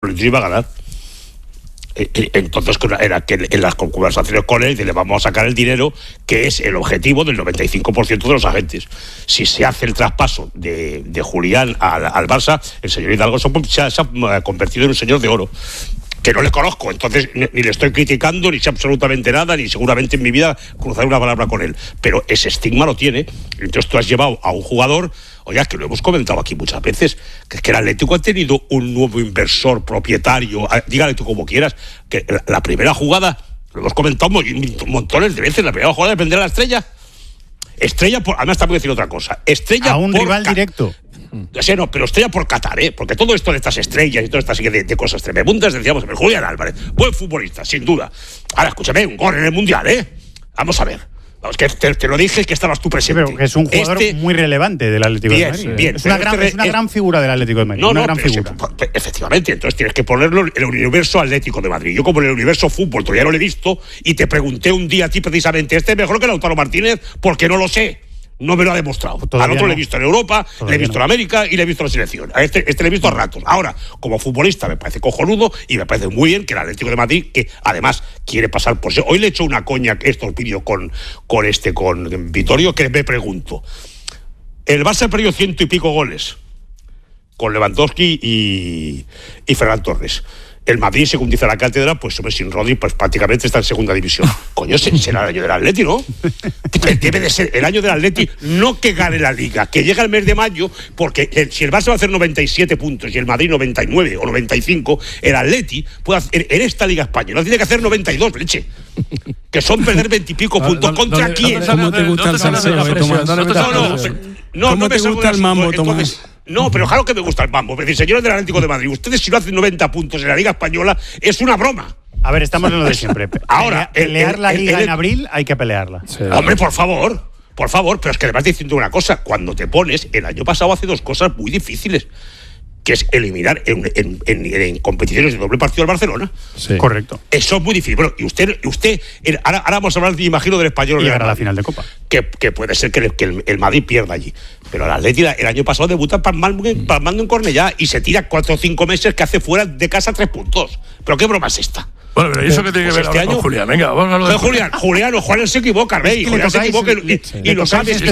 iba a ganar. Entonces era que en las conversaciones con él le vamos a sacar el dinero, que es el objetivo del 95% de los agentes. Si se hace el traspaso de Julián al Barça, el señor Hidalgo se ha convertido en un señor de oro, que no le conozco, entonces ni le estoy criticando, ni sé absolutamente nada, ni seguramente en mi vida cruzaré una palabra con él, pero ese estigma lo tiene. Entonces tú has llevado a un jugador, oiga, que lo hemos comentado aquí muchas veces, que es que el Atlético ha tenido un nuevo inversor, propietario, dígale tú como quieras, que la primera jugada, lo hemos comentado montones de veces, la primera jugada de vender a la Estrella, además te voy a decir otra cosa, Estrella a un rival directo. Sí, no, pero Estrella por Qatar, porque todo esto de estas estrellas y toda esta serie de cosas tremendas, decíamos, Julián Álvarez, buen futbolista, sin duda. Ahora, escúchame, un gol en el Mundial, Vamos a ver. Vamos, que te lo dije, que estabas tú presente. Pero que es un jugador muy relevante del Atlético de Madrid. Bien, es una gran figura del Atlético de Madrid. Una gran figura. Efectivamente, entonces tienes que ponerlo en el universo Atlético de Madrid. Yo, como en el universo fútbol, todavía no lo he visto, y te pregunté un día a ti precisamente, ¿este es mejor que Lautaro Martínez? Porque no lo sé. No me lo ha demostrado. Al otro le he visto en Europa, le he visto en América y le he visto en la selección. A este le he visto a ratos. Ahora, como futbolista me parece cojonudo y me parece muy bien que el Atlético de Madrid, que además quiere pasar por... Hoy le he hecho una coña, estos vídeos con Vittorio, que me pregunto. El Barça perdió 100 y pico goles con Lewandowski y Ferran Torres. El Madrid, según dice la cátedra, pues sin Rodri, pues prácticamente está en segunda división. Coño, será el año del Atleti, ¿no? Debe de ser el año del Atleti, no que gane la Liga, que llega el mes de mayo, porque si el Barça va a hacer 97 puntos y el Madrid 99 o 95, el Atleti puede hacer, en esta Liga Española tiene que hacer 92, leche. Que son perder 20 y pico puntos. ¿Contra quién? ¿Cómo te gusta el salseo, Tomás? ¿Cómo te gusta el mambo, Tomás? No, pero claro que me gusta el mambo. Es decir, señores del Atlético de Madrid, ustedes si no hacen 90 puntos en la Liga Española, es una broma. A ver, estamos en lo de siempre. Ahora, pelear la Liga en abril, hay que pelearla. Sí. Hombre, por favor, pero es que además diciendo una cosa, cuando te pones, el año pasado hace dos cosas muy difíciles, que es eliminar en competiciones de doble partido al Barcelona. Sí. Correcto. Eso es muy difícil. Bueno, y usted ahora vamos a hablar, imagino, del Español. Y llegar a la final de Copa. Que puede ser que el Madrid pierda allí. Pero el Atleti el año pasado debuta palmando en Cornellá y se tira 4 o 5 meses que hace fuera de casa 3 puntos. ¿Pero qué broma es esta? Bueno, pero eso que tiene que ver este con Julián. Venga, vamos a hablar de Julián se equivoca, Rey. Julián se equivoca y lo sabes.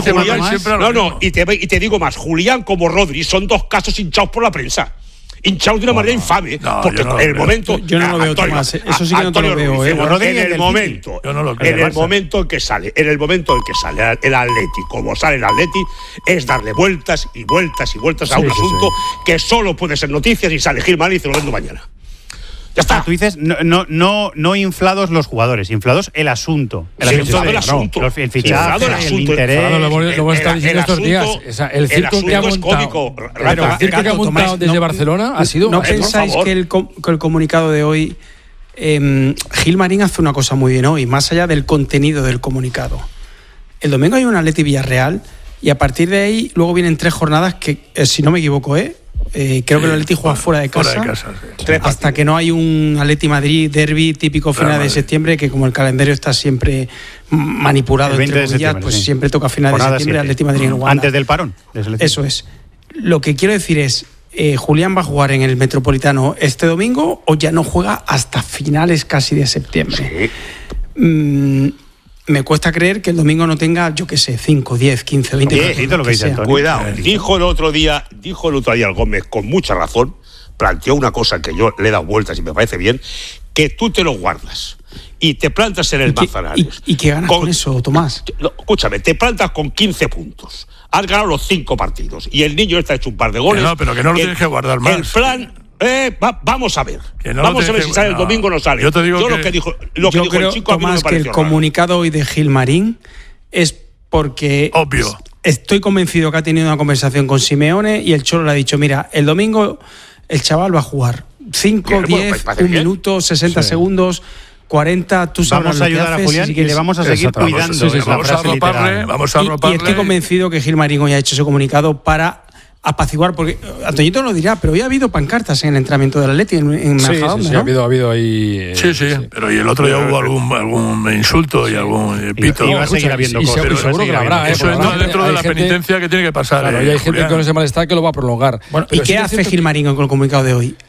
Y te digo más, Julián como Rodri son dos casos hinchados por la prensa. Hinchados de una manera infame, porque en el momento... Yo no lo veo, Tomás, eso sí que no te lo veo. En el momento en que sale el Atleti, como sale el Atleti, es darle vueltas y vueltas y vueltas a un asunto que solo puede ser noticias y sale Gilmán y dice lo vendo mañana. Ya está. Tú dices no inflados los jugadores, inflados el asunto. El asunto. El fichaje, el interés. Lo voy a estar diciendo estos días. El circo que ha montado desde Barcelona ha sido... ¿No pensáis que el comunicado de hoy... Gilmarín hace una cosa muy bien hoy, más allá del contenido del comunicado. El domingo hay un Atleti Villarreal y a partir de ahí luego vienen 3 jornadas que, si no me equivoco, creo que el Atleti juega fuera de casa, hasta que no hay un Atleti Madrid derbi típico final de septiembre, que como el calendario está siempre manipulado entre días, pues siempre toca final de septiembre Atleti Madrid en Wanda. Antes del parón. Eso es. Lo que quiero decir es, ¿Julián va a jugar en el Metropolitano este domingo o ya no juega hasta finales casi de septiembre? Sí. Me cuesta creer que el domingo no tenga, yo qué sé, 5, 10, 15, 20 lo que dice Cuidado, dijo el otro día el Gómez con mucha razón, planteó una cosa que yo le he dado vueltas y me parece bien, que tú te lo guardas y te plantas en el Manzanares. ¿Y qué ganas con eso, Tomás? Escúchame, te plantas con 15 puntos. Has ganado los 5 partidos y el niño está hecho un par de goles. Pero que no lo tienes que guardar más. El plan... vamos a ver. Vamos a ver si sale el domingo o no sale. Yo te digo lo que dijo el chico, Tomás, que el comunicado hoy de Gilmarín es porque... Obvio. Estoy convencido que ha tenido una conversación con Simeone y el Cholo le ha dicho, mira, el domingo el chaval va a jugar 5, 10, 1 minuto, 60 segundos... 40, tú sabes. Vamos a ayudar a Julián y le vamos a seguir cuidando. Vamos a arroparle. Y estoy convencido que Gilmarín hoy ha hecho ese comunicado para apaciguar, porque Antoñito lo dirá, pero hoy ha habido pancartas en el entrenamiento del Atleti en Majadahonda, sí, ¿no? ha habido ahí... Sí, pero y el otro día hubo algún insulto y algún pito. Y va a seguir habiendo cosas. Seguro que lo habrá. Eso entra dentro de la penitencia que tiene que pasar. Claro, y hay gente con ese malestar que lo va a prolongar. Bueno, ¿y qué hace Gilmarín con el comunicado de hoy?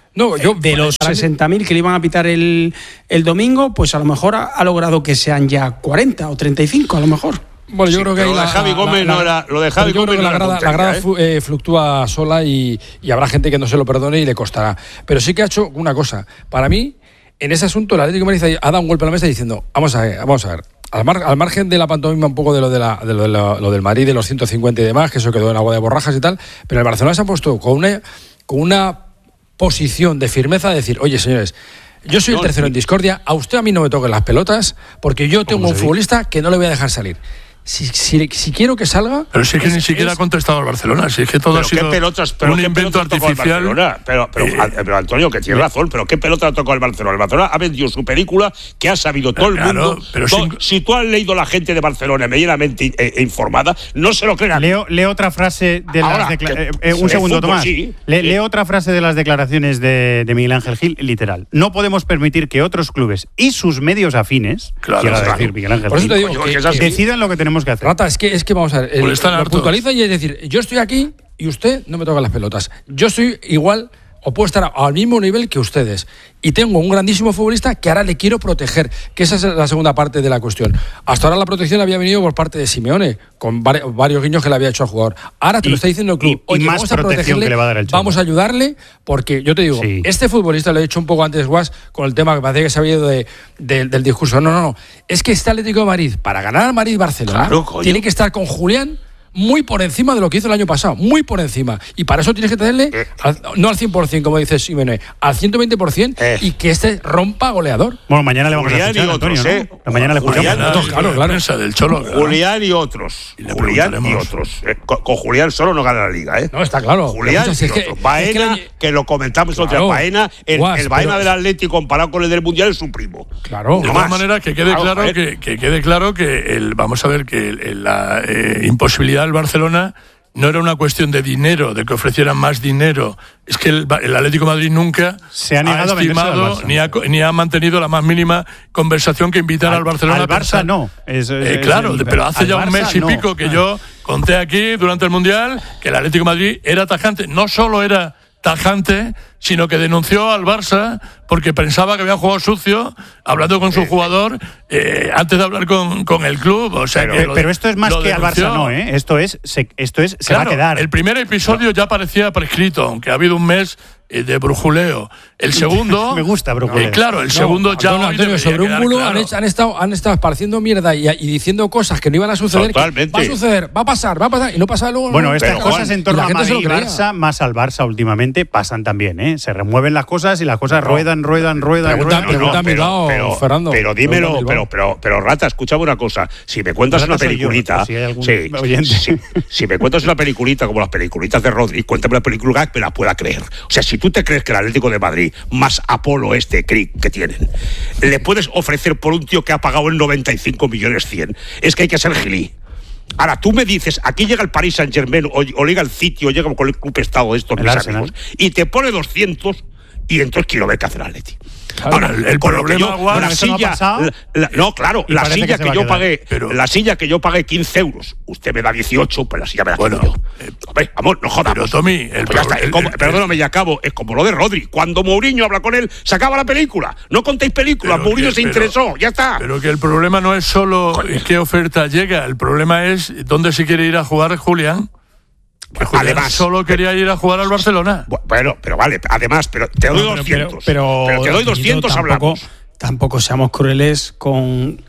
No, de los 60.000 que le iban a pitar el domingo, pues a lo mejor ha logrado que sean ya 40 o 35, a lo mejor. Bueno, yo creo que lo de Javi Gómez no era. Lo de Javi Gómez la grada fluctúa sola y habrá gente que no se lo perdone y le costará. Pero sí que ha hecho una cosa. Para mí, en ese asunto, el Atlético de Madrid ha dado un golpe a la mesa diciendo: vamos a ver. Al margen de la pantomima un poco de lo del Madrid, de los 150 y demás, que eso quedó en agua de borrajas y tal, pero el Barcelona se ha puesto con una posición de firmeza de decir: oye, señores, yo soy el tercero en discordia, a usted a mí no me toquen las pelotas, porque yo tengo un futbolista que no le voy a dejar salir. Si quiero que salga... Pero si es que ni siquiera ha contestado al Barcelona, si es que todo ha sido un invento artificial. Pero Antonio, que tiene razón, pero ¿qué pelota ha tocado el Barcelona? El Barcelona ha vendido su película, que ha sabido todo el mundo. Pero si tú has leído la gente de Barcelona medianamente informada, no se lo crean. Leo otra frase de las declaraciones. Un segundo, Tomás. Sí. Leo otra frase de las declaraciones de Miguel Ángel Gil, literal. No podemos permitir que otros clubes y sus medios afines, decir Miguel Ángel Gil, decidan lo que tenemos que hacer. Rata, es que vamos a ver, lo puntualiza y es decir, yo estoy aquí y usted no me toca las pelotas. Yo estoy igual o puedo estar al mismo nivel que ustedes. Y tengo un grandísimo futbolista que ahora le quiero proteger, que esa es la segunda parte de la cuestión. Hasta ahora la protección había venido por parte de Simeone, con varios guiños que le había hecho al jugador. Ahora te lo está diciendo el club. Oye, más vamos a protegerle, que le va a dar el Cholo. Vamos a ayudarle, porque yo te digo, este futbolista, lo he dicho un poco antes, Guas, con el tema que parecía que se había ido del discurso. No. Es que este Atlético de Madrid, para ganar al Madrid-Barcelona, tiene que estar con Julián muy por encima de lo que hizo el año pasado, muy por encima. Y para eso tienes que tenerle, no al 100%, como dices Simeone, al 120% y que rompa goleador. Bueno, mañana le vamos a escuchar, Antonio, ¿no? Mañana le escuchamos. Claro. Del Cholo, Julián y otros. Con Julián solo no gana la Liga, ¿eh? No, está claro. Julián y otros. Baena, que lo comentamos otra vez. Baena, el Baena del Atlético comparado con el del Mundial es su primo. Claro. De todas maneras, que quede claro que vamos a ver que la imposibilidad del Barcelona no era una cuestión de dinero, de que ofrecieran más dinero. Es que el Atlético de Madrid nunca se ha negado estimado ni ha mantenido la más mínima conversación que invitar al Barcelona al Barça no. Claro, pero hace ya un mes y pico que yo conté aquí durante el Mundial que el Atlético de Madrid era tajante. No solo era tajante, sino que denunció al Barça porque pensaba que había jugado sucio hablando con su jugador antes de hablar con el club. O sea, pero esto es más que al Barça, no, ¿eh? Esto es se va a quedar. El primer episodio ya parecía prescrito, aunque ha habido un mes de brujuleo. El segundo... Me gusta brujuleo. Claro, el segundo ya... Antonio, sobre un bulo han estado esparciendo mierda y diciendo cosas que no iban a suceder. Totalmente. Va a suceder, va a pasar y no pasa luego. Bueno, estas cosas en torno a Madrid y Barça, más al Barça últimamente, pasan también, ¿eh? Se remueven las cosas y las cosas ruedan. Pregunta Fernando. Pero dímelo, pero Rata, escúchame una cosa. Si me cuentas una peliculita... Si me cuentas una peliculita como las peliculitas de Rodri, cuéntame la película que me la pueda creer. O sea, si tú te crees que el Atlético de Madrid, más Apolo que tienen, le puedes ofrecer por un tío que ha pagado en 95 millones 100, es que hay que ser gilí. Ahora, tú me dices, aquí llega el Paris Saint-Germain o llega el City o llega con el club estado de estos mis amigos y te pone 200 y entonces quiero ver qué hace el Atleti. Ahora, el problema, la silla que yo pagué 15 euros, usted me da 18, pues la silla me la quito yo. Hombre, vamos, no jodamos. Pero Tommy, perdóname, ya acabo, es como lo de Rodri. Cuando Mourinho habla con él, se acaba la película. No contéis películas, Mourinho se interesó, ya está. Pero que el problema no es solo qué oferta llega, el problema es dónde se quiere ir a jugar Julián. Además, solo quería ir a jugar al Barcelona. Bueno, pero vale, además, pero te doy 200. Pero te doy 200, hablamos. Tampoco seamos crueles con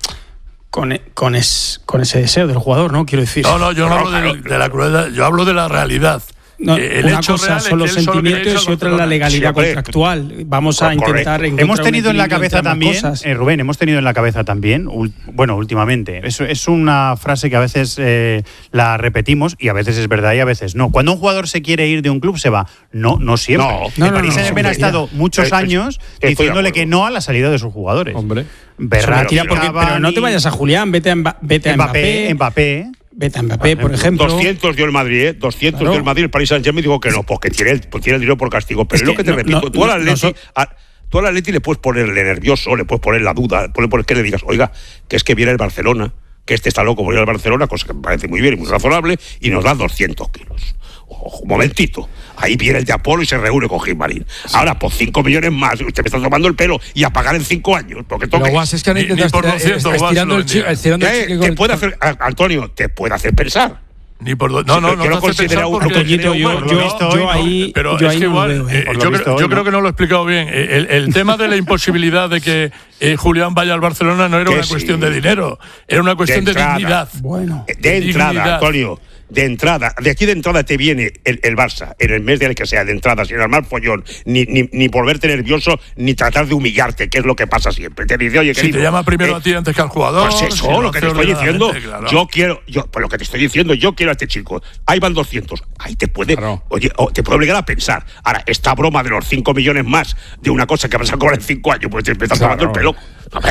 ese deseo del jugador, ¿no? Quiero decir. No, yo no hablo de la crueldad, yo hablo de la realidad. No, una cosa son los sentimientos y otra la legalidad contractual. Vamos a intentar encontrar hemos tenido en la cabeza también, Rubén, hemos tenido en la cabeza también, últimamente, es una frase que a veces la repetimos y a veces es verdad y a veces no. Cuando un jugador se quiere ir de un club se va. No siempre. El Paris Saint-Germain ha estado muchos años diciéndole que no a la salida de sus jugadores. Hombre. Pero no te vayas a Julián, vete a Mbappé. Vete a Mbappé, por ejemplo. 200 dio el Madrid, ¿eh? 200 dio el Madrid. El Paris Saint-Germain dijo que no, porque tiene el dinero por castigo. Pero es lo que te repito. Tú al Atleti le puedes ponerle nervioso, le puedes poner la duda, poner que le digas, oiga, que es que viene el Barcelona, que está loco por ir al Barcelona, cosa que me parece muy bien y muy razonable, y nos da 200 kilos. Un momentito. Ahí viene el de Apolo y se reúne con Gilmarín. Sí. Ahora, por 5 millones más, usted me está tomando el pelo y a pagar en 5 años. Porque pero Guas, es que han intentado estirando el chicle. Te puede hacer, Antonio, te puede hacer pensar. Ni por no considera un Toñito, yo ahí pero yo es que igual yo creo que no lo he explicado bien. El tema de la imposibilidad de que Julián vaya al Barcelona no era una cuestión de dinero, era una cuestión de dignidad. Bueno, de entrada, Antonio. De entrada, de aquí de entrada te viene el Barça, en el mes del que sea, de entrada, sin armar follón, ni volverte nervioso, ni tratar de humillarte, que es lo que pasa siempre. Te dice, oye, querido, si te llama primero a ti antes que al jugador. Pues eso, si lo que te estoy diciendo. Claro. Pues lo que te estoy diciendo, yo quiero a este chico. Ahí van 200. Ahí te puede, claro. Oye, te puede obligar a pensar. Ahora, esta broma de los 5 millones más de una cosa que vas a cobrar en 5 años, pues te estás tomando el pelo.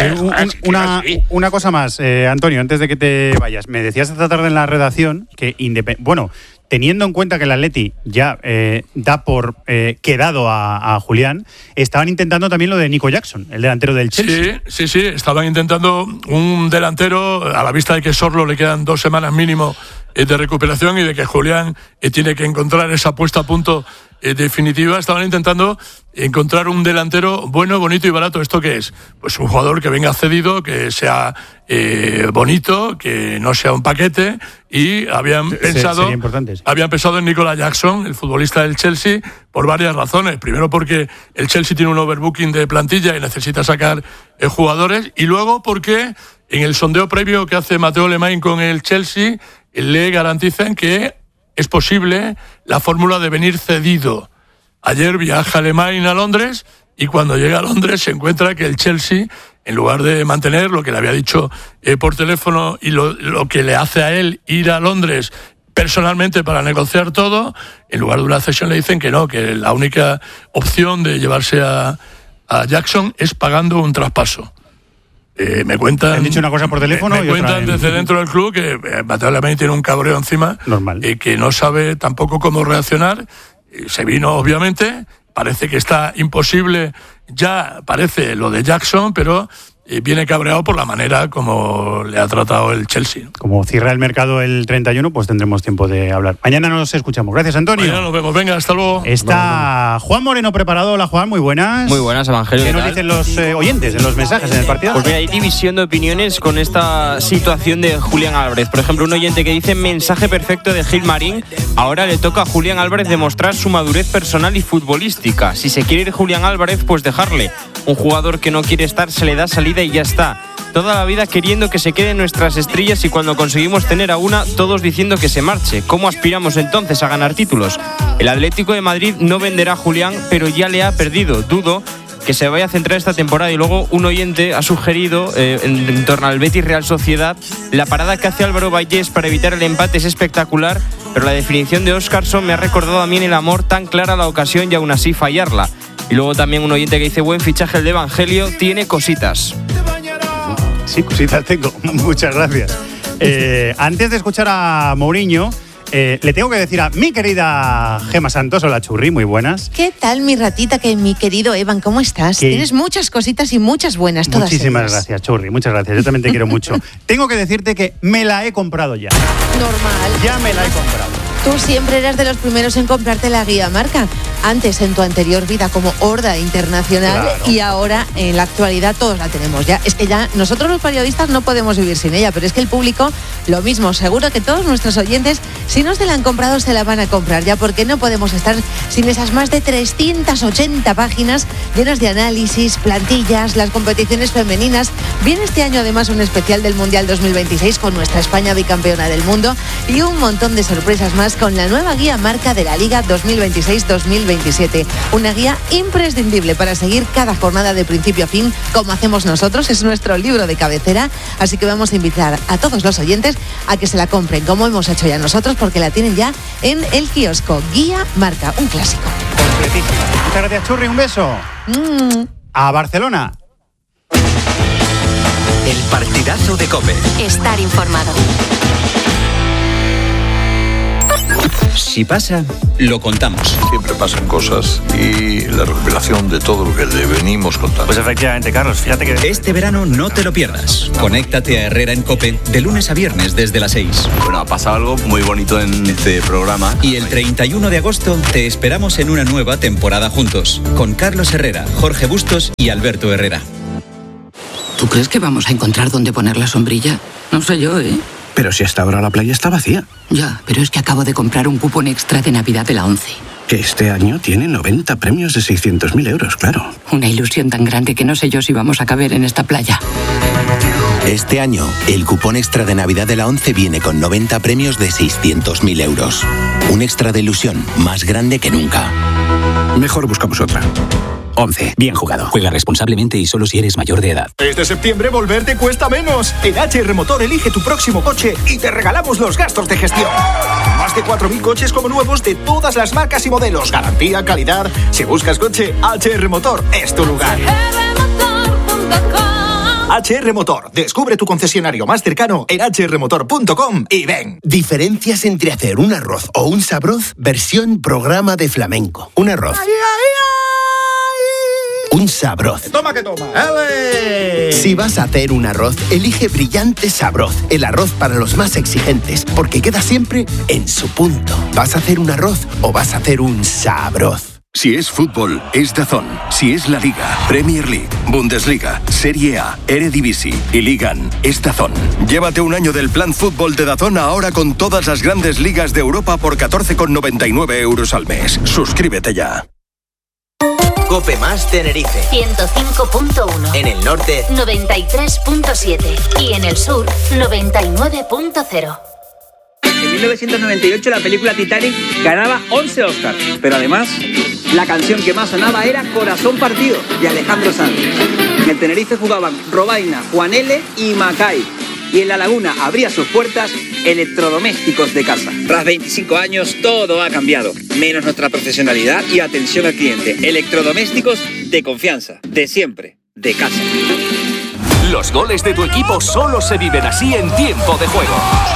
Una cosa más, Antonio, antes de que te vayas. Me decías esta tarde en la redacción que teniendo en cuenta que el Atleti ya da por quedado a Julián, estaban intentando también lo de Nico Jackson, el delantero del Chelsea. Sí, estaban intentando un delantero a la vista de que Sorlo le quedan 2 semanas mínimo de recuperación y de que Julián tiene que encontrar esa puesta a punto definitiva. Estaban intentando encontrar un delantero bueno, bonito y barato. ¿Esto qué es? Pues un jugador que venga cedido, que sea bonito, que no sea un paquete, y habían pensado en Nicolas Jackson, el futbolista del Chelsea, por varias razones. Primero porque el Chelsea tiene un overbooking de plantilla y necesita sacar jugadores, y luego porque en el sondeo previo que hace Mateo Alemany con el Chelsea le garantizan que es posible la fórmula de venir cedido. Ayer viaja Alemany a Londres y cuando llega a Londres se encuentra que el Chelsea, en lugar de mantener lo que le había dicho por teléfono y lo que le hace a él ir a Londres personalmente para negociar todo, en lugar de una cesión le dicen que no, que la única opción de llevarse a Jackson es pagando un traspaso. Me cuentan. Han dicho una cosa por teléfono me cuentan desde dentro del club que Mateo Alemany tiene un cabreo encima. Normal. Que no sabe tampoco cómo reaccionar. Se vino, obviamente. Parece que está imposible. Ya parece lo de Jackson, pero viene cabreado por la manera como le ha tratado el Chelsea. Como cierra el mercado el 31, pues tendremos tiempo de hablar. Mañana nos escuchamos. Gracias, Antonio. Mañana nos vemos. Venga, hasta luego. Está Juan Moreno preparado. Hola, Juan, muy buenas. Muy buenas, Evangelio. ¿Qué nos dicen los oyentes en los mensajes en el partido? Pues mira, hay división de opiniones con esta situación de Julián Álvarez. Por ejemplo, un oyente que dice: mensaje perfecto de Gilmarín. Ahora le toca a Julián Álvarez demostrar su madurez personal y futbolística. Si se quiere ir Julián Álvarez, pues dejarle. Un jugador que no quiere estar se le da salida y ya está. Toda la vida queriendo que se queden nuestras estrellas y cuando conseguimos tener a una, todos diciendo que se marche. ¿Cómo aspiramos entonces a ganar títulos? El Atlético de Madrid no venderá a Julián, pero ya le ha perdido. Dudo que se vaya a centrar esta temporada. Y luego un oyente ha sugerido, en torno al Betis Real Sociedad, la parada que hace Álvaro Vallés para evitar el empate es espectacular, pero la definición de Óscarson me ha recordado a mí en el amor, tan clara la ocasión y aún así fallarla. Y luego también un oyente que dice: buen fichaje el de Evangelio, tiene cositas. Sí, cositas tengo. Muchas gracias. Antes de escuchar a Mourinho, le tengo que decir a mi querida Gemma Santos, hola Churri, muy buenas. ¿Qué tal, mi ratita, mi querido Evan? ¿Cómo estás? Tienes muchas cositas y muchas buenas, todas. Muchísimas gracias, Churri, muchas gracias. Yo también te quiero mucho. Tengo que decirte que me la he comprado ya. Normal. Ya me la he comprado. Tú siempre eras de los primeros en comprarte la guía marca. Antes, en tu anterior vida como horda internacional, claro. Y ahora, en la actualidad, todos la tenemos ya. Es que ya nosotros los periodistas no podemos vivir sin ella, pero es que el público, lo mismo. Seguro que todos nuestros oyentes, si no se la han comprado, se la van a comprar ya, porque no podemos estar sin esas más de 380 páginas llenas de análisis, plantillas, las competiciones femeninas. Viene este año además un especial del Mundial 2026 con nuestra España bicampeona del mundo y un montón de sorpresas más con la nueva guía marca de la Liga 2026-2027. Una guía imprescindible para seguir cada jornada de principio a fin, como hacemos nosotros. Es nuestro libro de cabecera, así que vamos a invitar a todos los oyentes a que se la compren, como hemos hecho ya nosotros, porque la tienen ya en el kiosco. Guía marca, un clásico. Completísimo. Muchas gracias, Churri, un beso. A Barcelona. El partidazo de COPE. Estar informado. Si pasa, lo contamos. Siempre pasan cosas y la recopilación de todo lo que le venimos contando. Pues efectivamente, Carlos, fíjate que... Este verano no te lo pierdas. Conéctate a Herrera en COPE de lunes a viernes desde las 6. Bueno, ha pasado algo muy bonito en este programa. Y el 31 de agosto te esperamos en una nueva temporada juntos, con Carlos Herrera, Jorge Bustos y Alberto Herrera. ¿Tú crees que vamos a encontrar dónde poner la sombrilla? No sé yo, ¿eh? Pero si hasta ahora la playa está vacía. Ya, pero es que acabo de comprar un cupón extra de Navidad de la 11. Que este año tiene 90 premios de 600.000 euros, claro. Una ilusión tan grande que no sé yo si vamos a caber en esta playa. Este año, el cupón extra de Navidad de la 11 viene con 90 premios de 600.000 euros. Un extra de ilusión más grande que nunca. Mejor buscamos otra. 11. Bien jugado. Juega responsablemente y solo si eres mayor de edad. Este septiembre volver te cuesta menos. En HR Motor elige tu próximo coche y te regalamos los gastos de gestión. Más de 4.000 coches como nuevos de todas las marcas y modelos. Garantía, calidad. Si buscas coche, HR Motor es tu lugar. HR Motor. Descubre tu concesionario más cercano en hrmotor.com y ven. Diferencias entre hacer un arroz o un sabroz versión programa de flamenco. Un arroz. Un sabroz. Toma que toma. ¡Ale! Si vas a hacer un arroz, elige Brillante Sabroz, el arroz para los más exigentes, porque queda siempre en su punto. ¿Vas a hacer un arroz o vas a hacer un sabroz? Si es fútbol, es DAZN. Si es la Liga, Premier League, Bundesliga, Serie A, Eredivisie y Ligan, es DAZN. Llévate un año del plan fútbol de DAZN ahora con todas las grandes ligas de Europa por 14,99 euros al mes. Suscríbete ya. Cope Más Tenerife 105.1. En el norte 93.7 y en el sur 99.0. En 1998 la película Titanic ganaba 11 Oscars, pero además la canción que más sonaba era Corazón Partido de Alejandro Sanz. En el Tenerife jugaban Robaina, Juan L. y Macay. Y en La Laguna abría sus puertas Electrodomésticos de Casa. Tras 25 años todo ha cambiado, menos nuestra profesionalidad y atención al cliente. Electrodomésticos de confianza, de siempre, de casa. Los goles de tu equipo solo se viven así en tiempo de juego.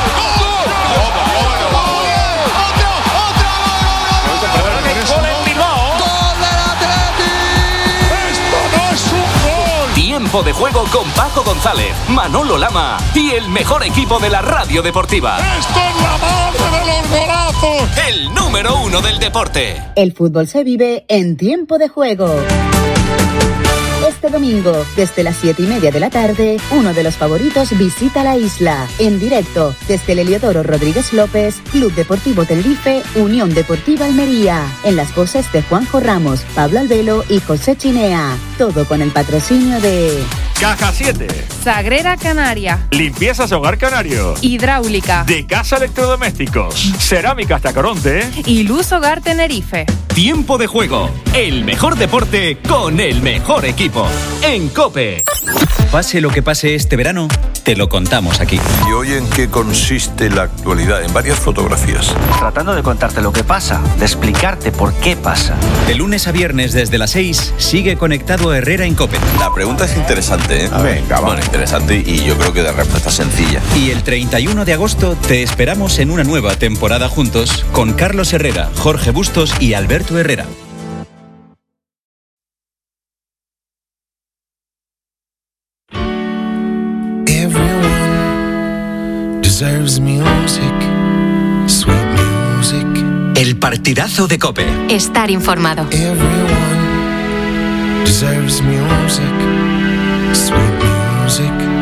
Tiempo de juego con Paco González, Manolo Lama y el mejor equipo de la radio deportiva. ¡Esto es la madre de los golazos! El número 1 del deporte. El fútbol se vive en tiempo de juego. Este domingo, desde las 7:30 de la tarde, uno de los favoritos visita la isla. En directo, desde el Heliodoro Rodríguez López, Club Deportivo Tenerife, Unión Deportiva Almería. En las voces de Juanjo Ramos, Pablo Albelo y José Chinea. Todo con el patrocinio de... Caja 7. Sagrera Canaria. Limpiezas Hogar Canario. Hidráulica. De Casa Electrodomésticos. Cerámicas Tacoronte. Y Luz Hogar Tenerife. Tiempo de juego. El mejor deporte con el mejor equipo. En COPE. Pase lo que pase este verano, te lo contamos aquí. ¿Y hoy en qué consiste la actualidad? En varias fotografías. Tratando de contarte lo que pasa, de explicarte por qué pasa. De lunes a viernes desde las 6, sigue conectado a Herrera en COPE. La pregunta es interesante, ¿eh? Venga, bueno, interesante y yo creo que de respuesta sencilla. Y el 31 de agosto te esperamos en una nueva temporada juntos con Carlos Herrera, Jorge Bustos y Alberto Herrera. El partidazo de COPE. Estar informado. Everyone deserves music, sweet music.